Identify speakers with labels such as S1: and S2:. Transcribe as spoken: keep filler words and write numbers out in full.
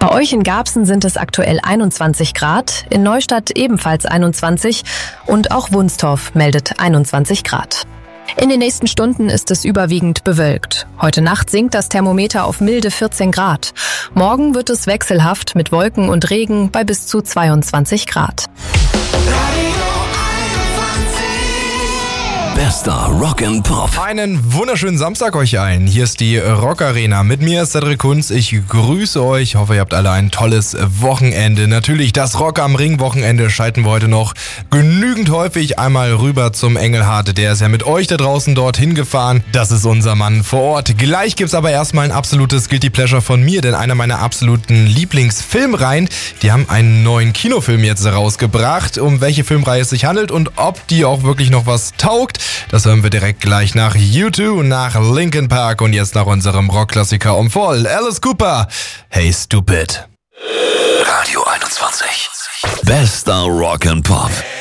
S1: Bei euch in Garbsen sind es aktuell einundzwanzig Grad, in Neustadt ebenfalls einundzwanzig und auch Wunstorf meldet einundzwanzig Grad. In den nächsten Stunden ist es überwiegend bewölkt. Heute Nacht sinkt das Thermometer auf milde vierzehn Grad. Morgen wird es wechselhaft mit Wolken und Regen bei bis zu zweiundzwanzig Grad.
S2: Bester Rock and Pop.
S3: Einen wunderschönen Samstag euch allen. Hier ist die Rock Arena. Mit mir ist Cedric Kunz. Ich grüße euch. Ich hoffe, ihr habt alle ein tolles Wochenende. Natürlich das Rock am Ring Wochenende schalten wir heute noch genügend häufig einmal rüber zum Engelhardt. Der ist ja mit euch da draußen dorthin gefahren. Das ist unser Mann vor Ort. Gleich gibt's aber erstmal ein absolutes Guilty Pleasure von mir, denn einer meiner absoluten Lieblingsfilmreihen, die haben einen neuen Kinofilm jetzt rausgebracht. Um welche Filmreihe es sich handelt und ob die auch wirklich noch was taugt, das hören wir direkt gleich nach U zwei, nach Linkin Park und jetzt nach unserem Rockklassiker um voll. Alice Cooper, Hey Stupid.
S2: Radio einundzwanzig. Bester Rock and Pop.